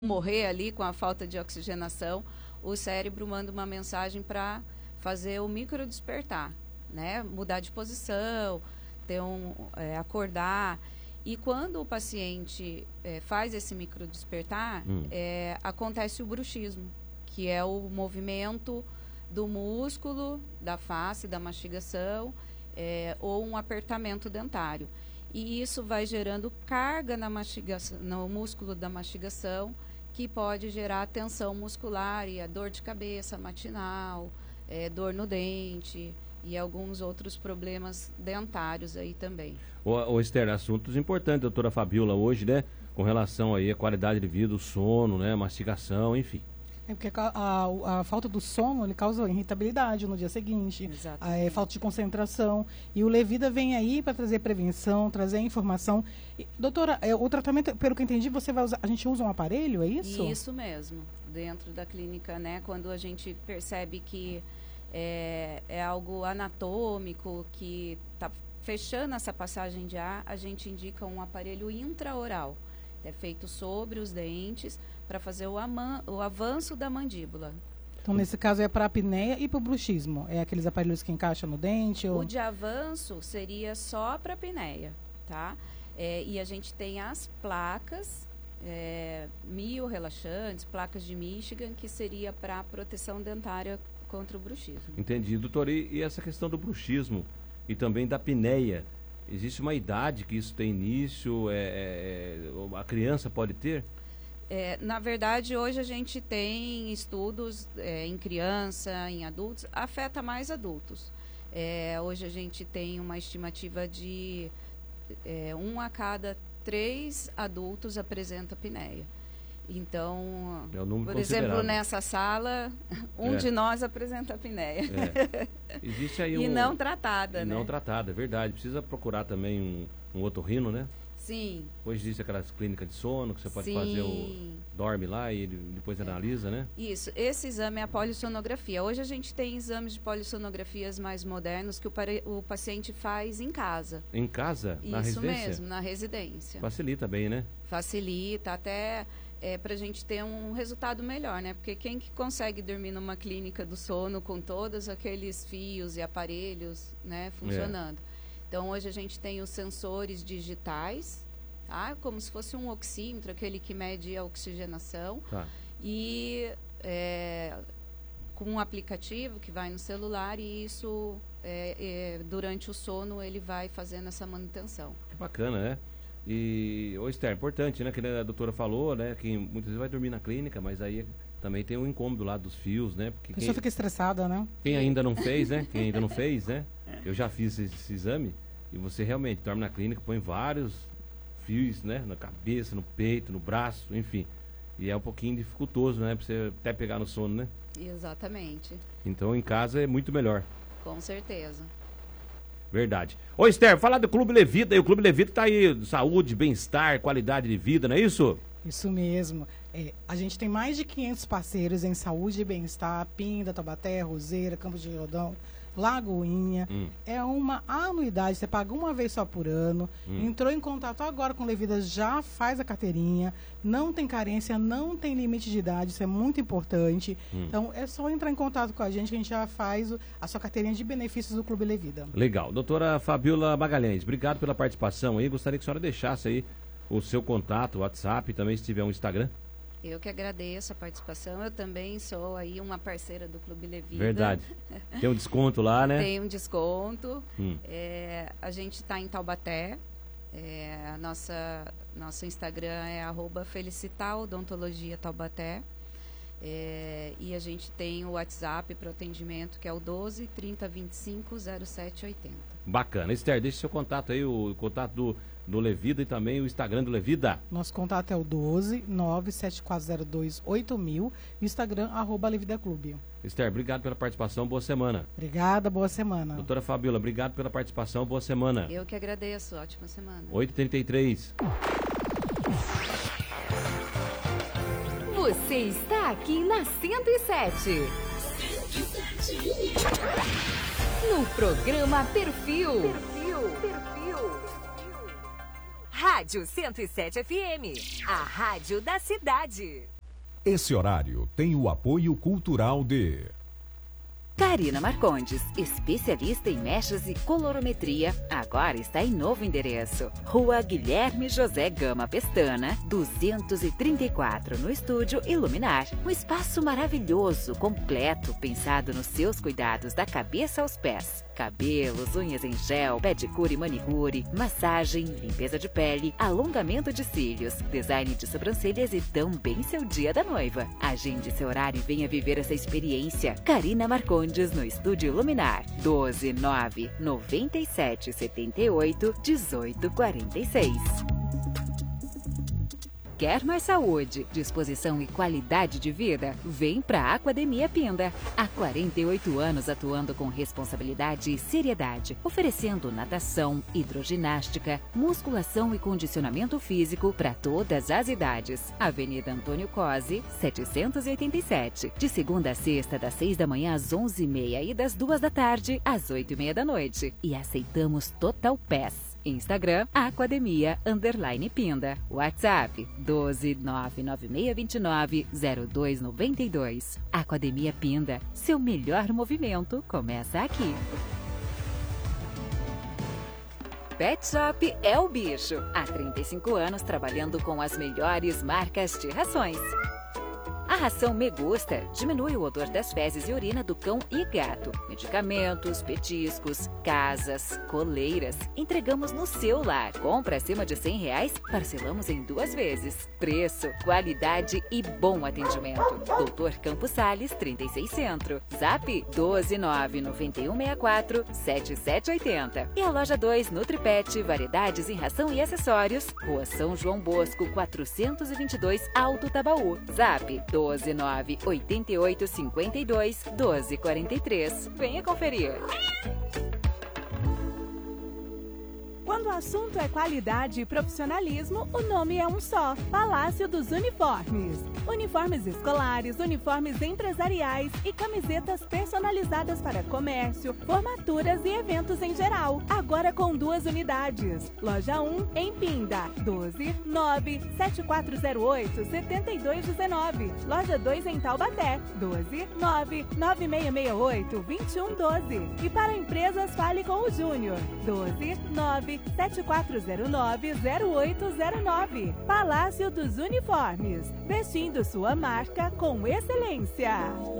morrer ali com a falta de oxigenação, o cérebro manda uma mensagem para fazer o micro despertar, né? Mudar de posição, acordar. E quando o paciente faz esse micro despertar, acontece o bruxismo, que é o movimento do músculo, da face, da mastigação, ou um apertamento dentário. E isso vai gerando carga na mastigação, no músculo da mastigação, que pode gerar tensão muscular e a dor de cabeça matinal, dor no dente e alguns outros problemas dentários aí também. O Esther, assuntos importantes, doutora Fabiola, hoje, né? Com relação aí à qualidade de vida, o sono, né? Mastigação, enfim. Porque a falta do sono, ele causa irritabilidade no dia seguinte, falta de concentração. E o Levida vem aí para trazer prevenção, trazer informação. E, doutora, o tratamento, pelo que eu entendi, a gente usa um aparelho, é isso? Isso mesmo. Dentro da clínica, né? Quando a gente percebe que é algo anatômico, que está fechando essa passagem de ar, a gente indica um aparelho intraoral. É feito sobre os dentes para fazer o avanço da mandíbula. Então, nesse caso, é para a apneia e para o bruxismo? É aqueles aparelhos que encaixam no dente? O de avanço seria só para a apneia, tá? E a gente tem as placas miorrelaxantes, placas de Michigan, que seria para a proteção dentária contra o bruxismo. Entendi. Doutor, e essa questão do bruxismo e também da apneia, existe uma idade que isso tem início? A criança pode ter? Na verdade, hoje a gente tem estudos em criança, em adultos, afeta mais adultos. Hoje a gente tem uma estimativa de 1 a cada 3 adultos apresenta apneia. Então, por exemplo, nessa sala, de nós apresenta apneia. Existe aí e não tratada, né? Não tratada, é verdade. Precisa procurar também um otorrino, né? Sim. Hoje existe aquelas clínicas de sono que você pode fazer dorme lá e ele depois analisa, né? Isso. Esse exame é a polissonografia. Hoje a gente tem exames de polissonografias mais modernos que o paciente faz em casa. Em casa? Na residência? Isso mesmo, na residência. Facilita bem, né? Facilita, até para a gente ter um resultado melhor, né? Porque quem que consegue dormir numa clínica do sono com todos aqueles fios e aparelhos, né, funcionando? Então, hoje a gente tem os sensores digitais, tá? Como se fosse um oxímetro, aquele que mede a oxigenação. Tá. E com um aplicativo que vai no celular e isso, durante o sono, ele vai fazendo essa manutenção. Que bacana, né? E, Esther, importante, né? Que a doutora falou, né? Que muitas vezes vai dormir na clínica, mas aí também tem um incômodo lá dos fios, né? Porque a pessoa fica estressada, né? Quem ainda não fez, né? Eu já fiz esse exame e você realmente dorme na clínica, põe vários fios, né? Na cabeça, no peito, no braço, enfim. E é um pouquinho dificultoso, né? Pra você até pegar no sono, né? Exatamente. Então, em casa é muito melhor. Com certeza. Verdade. Ô, Esther, falar do Clube Levida. E o Clube Levida tá aí, saúde, bem-estar, qualidade de vida, não é isso? Isso mesmo. A gente tem mais de 500 parceiros em saúde e bem-estar, Pinda, Taubaté, Roseira, Campos de Jordão, Lagoinha. É uma anuidade, você paga uma vez só por ano. Entrou em contato agora com o Levida, já faz a carteirinha. Não tem carência, não tem limite de idade, isso é muito importante. Então, é só entrar em contato com a gente que a gente já faz a sua carteirinha de benefícios do Clube Levida. Legal. Doutora Fabiola Magalhães, obrigado pela participação aí. Gostaria que a senhora deixasse aí o seu contato, o WhatsApp, também se tiver um Instagram. Eu que agradeço a participação. Eu também sou aí uma parceira do Clube Levida. Verdade. Tem um desconto lá, né? Tem um desconto. A gente está em Taubaté. Nosso Instagram é @felicitaodontologia-taubaté. E a gente tem o WhatsApp para o atendimento, que é o 12 30 25 07 80. Bacana. Esther, deixe seu contato aí, o contato do Levida e também o Instagram do Levida. Nosso contato é o 12 97402 8000 e o Instagram @levidaclube. Esther, obrigado pela participação, boa semana. Obrigada, boa semana. Doutora Fabiola, obrigado pela participação, boa semana. Eu que agradeço, ótima semana. 8h33. Você está aqui na 107. No programa Perfil. Rádio 107 FM, a rádio da cidade. Esse horário tem o apoio cultural de... Karina Marcondes, especialista em mechas e colorimetria, agora está em novo endereço. Rua Guilherme José Gama Pestana, 234, no Estúdio Iluminar. Um espaço maravilhoso, completo, pensado nos seus cuidados da cabeça aos pés. Cabelos, unhas em gel, pedicure e manicure, massagem, limpeza de pele, alongamento de cílios, design de sobrancelhas e também seu dia da noiva. Agende seu horário e venha viver essa experiência. Karina Marcondes no Estúdio Luminar. 12 9 97 78 18 46. Quer mais saúde, disposição e qualidade de vida? Vem para a Aquademia Pinda. Há 48 anos atuando com responsabilidade e seriedade, oferecendo natação, hidroginástica, musculação e condicionamento físico para todas as idades. Avenida Antônio Cosi, 787. De segunda a sexta, das 6 da manhã às 11h30 e das 2 da tarde às 8h30 da noite. E aceitamos Total Pass. Instagram, Aquademia_Pinda. WhatsApp, 12996290292. Aquademia Pinda, seu melhor movimento começa aqui. Pet Shop é o bicho. Há 35 anos trabalhando com as melhores marcas de rações. A ração Me Gusta diminui o odor das fezes e urina do cão e gato. Medicamentos, petiscos, casas, coleiras. Entregamos no seu lar. Compra acima de R$100, parcelamos em 2 vezes. Preço, qualidade e bom atendimento. Doutor Campos Sales, 36 Centro. Zap 12991647780. E a loja 2 Nutripet, variedades em ração e acessórios. Rua São João Bosco, 422, Alto Tabaú. Zap 12988521243. Venha conferir. Quando o assunto é qualidade e profissionalismo, o nome é um só: Palácio dos Uniformes. Uniformes escolares, uniformes empresariais e camisetas personalizadas para comércio, formaturas e eventos em geral. Agora com 2 unidades. Loja 1 em Pinda, 12 97408 7219. Loja 2 em Taubaté, 12 99668 2112. E para empresas, fale com o Júnior, 12 974090809. Palácio dos Uniformes, vestindo sua marca com excelência.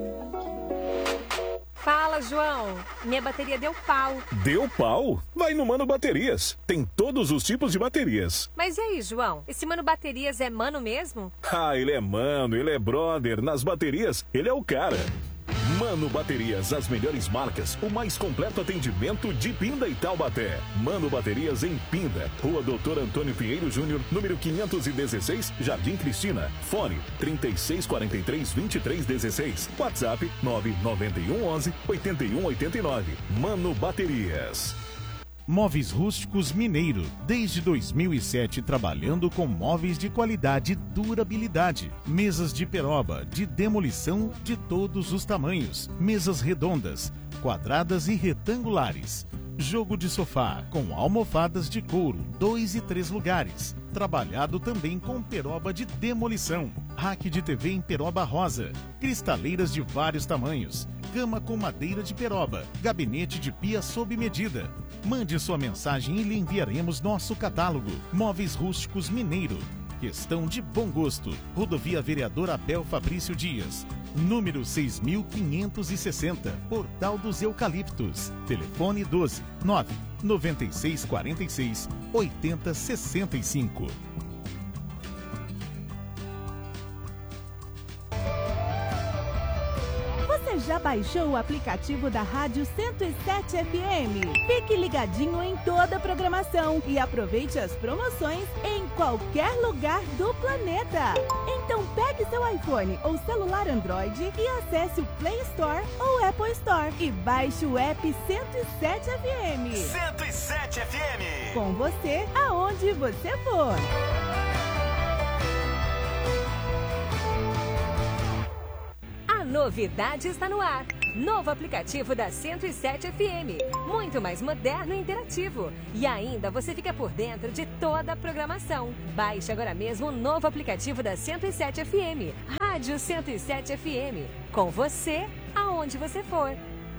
Fala, João. Minha bateria deu pau. Deu pau? Vai no Mano Baterias. Tem todos os tipos de baterias. Mas e aí, João? Esse Mano Baterias é mano mesmo? Ah, ele é mano, ele é brother. Nas baterias, ele é o cara. Mano Baterias, as melhores marcas, o mais completo atendimento de Pinda e Taubaté. Mano Baterias em Pinda, Rua Doutor Antônio Pinheiro Júnior, número 516, Jardim Cristina. Fone 3643-2316. WhatsApp 99111-8189. Mano Baterias. Móveis Rústicos Mineiro, desde 2007 trabalhando com móveis de qualidade e durabilidade. Mesas de peroba, de demolição de todos os tamanhos. Mesas redondas, quadradas e retangulares. Jogo de sofá com almofadas de couro, 2 e 3 lugares. Trabalhado também com peroba de demolição. Rack de TV em peroba rosa. Cristaleiras de vários tamanhos. Cama com madeira de peroba. Gabinete de pia sob medida. Mande sua mensagem e lhe enviaremos nosso catálogo. Móveis Rústicos Mineiro. Questão de bom gosto. Rodovia Vereador Abel Fabrício Dias. Número 6560. Portal dos Eucaliptos. Telefone 12 9 9646 8065. Você já baixou o aplicativo da Rádio 107 FM? Fique ligadinho em toda a programação e aproveite as promoções em qualquer lugar do planeta. Então pegue seu iPhone ou celular Android e acesse o Play Store ou Apple Store e baixe o app 107 FM. 107 FM. Com você, aonde você for. A novidade está no ar. Novo aplicativo da 107 FM. Muito mais moderno e interativo. E ainda você fica por dentro de toda a programação. Baixe agora mesmo o novo aplicativo da 107 FM. Rádio 107 FM. Com você, aonde você for.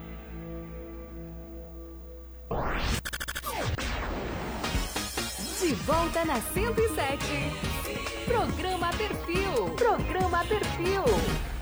De volta na 107. Programa Perfil. Programa Perfil.